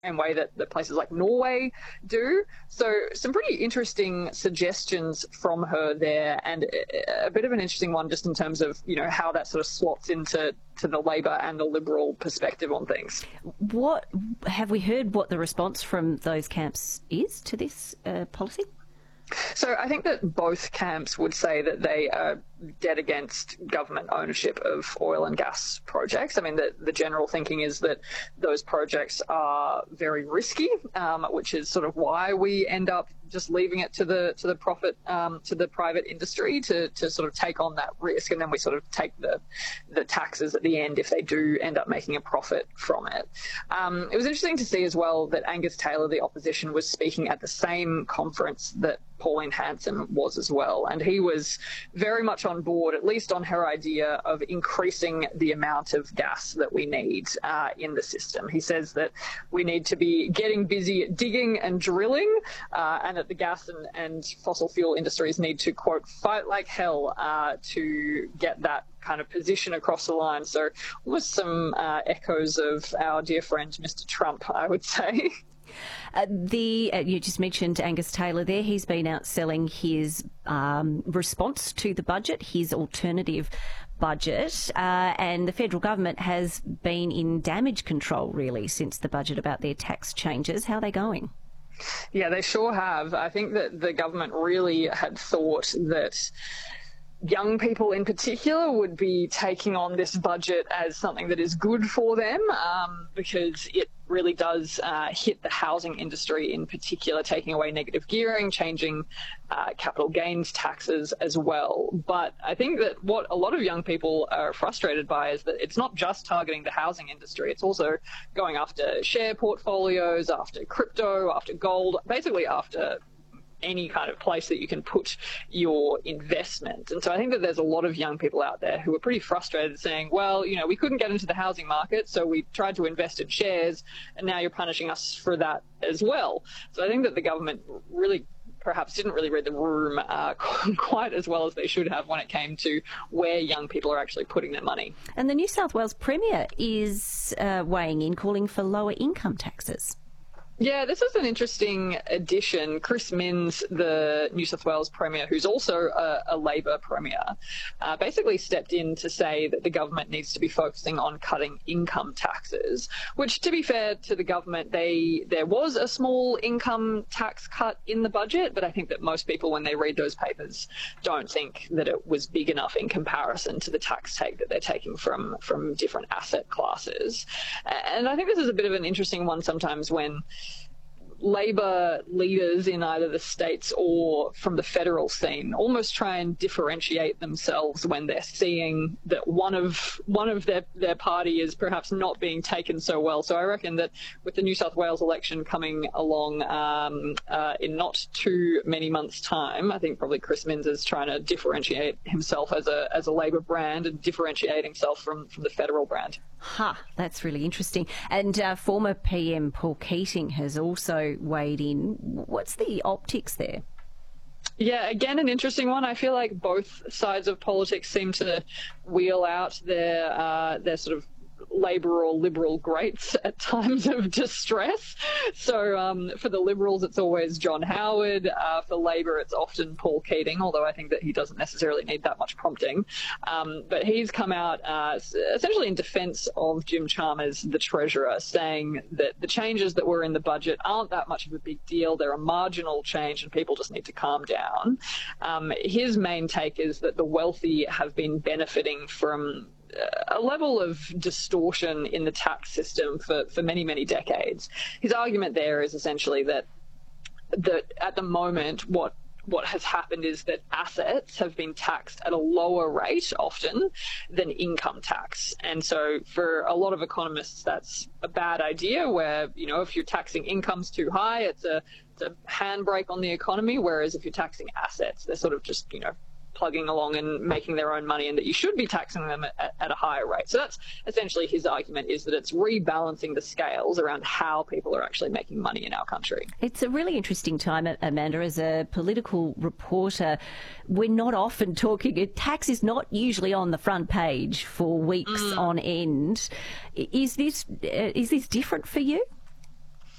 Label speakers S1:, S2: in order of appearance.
S1: same way that places like Norway do. So some pretty interesting suggestions from her there, and a bit of an interesting one just in terms of, how that sort of slots into the Labor and the Liberal perspective on things.
S2: What have we heard what the response from those camps is to this policy?
S1: So I think that both camps would say that they are dead against government ownership of oil and gas projects. I mean, the general thinking is that those projects are very risky, which is sort of why we end up just leaving it to the profit, to the private industry to sort of take on that risk, and then we sort of take the taxes at the end if they do end up making a profit from it. It was interesting to see as well that Angus Taylor, the opposition, was speaking at the same conference that Pauline Hanson was as well, and he was very much on board, at least on her idea of increasing the amount of gas that we need in the system. He says that we need to be getting busy digging and drilling, and that the gas and fossil fuel industries need to, quote, fight like hell to get that kind of position across the line. So almost some echoes of our dear friend Mr. Trump, I would say.
S2: You just mentioned Angus Taylor there. He's been out selling his response to the budget, his alternative budget, and the federal government has been in damage control really since the budget about their tax changes. How are they going?
S1: Yeah, they sure have. I think that the government really had thought that young people in particular would be taking on this budget as something that is good for them, because it really does hit the housing industry in particular, taking away negative gearing, changing capital gains taxes as well. But I think that what a lot of young people are frustrated by is that it's not just targeting the housing industry, it's also going after share portfolios, after crypto, after gold, basically after any kind of place that you can put your investment. And so I think that there's a lot of young people out there who are pretty frustrated saying, well, we couldn't get into the housing market, so we tried to invest in shares, and now you're punishing us for that as well. So I think that the government really perhaps didn't really read the room quite as well as they should have when it came to where young people are actually putting their money.
S2: And the New South Wales Premier is weighing in, calling for lower income taxes.
S1: Yeah, this is an interesting addition. Chris Minns, the New South Wales Premier, who's also a Labor Premier, basically stepped in to say that the government needs to be focusing on cutting income taxes, which, to be fair to the government, there was a small income tax cut in the budget, but I think that most people, when they read those papers, don't think that it was big enough in comparison to the tax take that they're taking from different asset classes. And I think this is a bit of an interesting one sometimes when Labor leaders in either the states or from the federal scene almost try and differentiate themselves when they're seeing that one of their party is perhaps not being taken so well. So I reckon that with the New South Wales election coming along in not too many months' time, I think probably Chris Minns is trying to differentiate himself as a Labor brand and differentiate himself from the federal brand.
S2: That's really interesting. And former PM Paul Keating has also weighed in. What's the optics there?
S1: Yeah, again, an interesting one. I feel like both sides of politics seem to wheel out their sort of Labor or Liberal greats at times of distress. So for the Liberals, it's always John Howard. For Labor, it's often Paul Keating, although I think that he doesn't necessarily need that much prompting. But he's come out essentially in defence of Jim Chalmers, the Treasurer, saying that the changes that were in the budget aren't that much of a big deal. They're a marginal change and people just need to calm down. His main take is that the wealthy have been benefiting from a level of distortion in the tax system for many, many decades. His argument there is essentially that at the moment, what has happened is that assets have been taxed at a lower rate often than income tax. And so for a lot of economists, that's a bad idea where, if you're taxing incomes too high, it's a handbrake on the economy, whereas if you're taxing assets, they're sort of just, plugging along and making their own money, and that you should be taxing them at a higher rate. So that's essentially his argument, is that it's rebalancing the scales around how people are actually making money in our country.
S2: It's a really interesting time, Amanda, as a political reporter. We're not often talking, tax is not usually on the front page for weeks on end. Is this different for you?